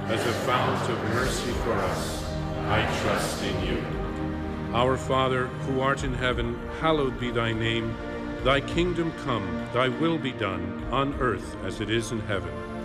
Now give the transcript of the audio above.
as a fount of mercy for us. I trust in you. Our Father, who art in heaven, hallowed be thy name. Thy kingdom come, thy will be done, on earth as it is in heaven.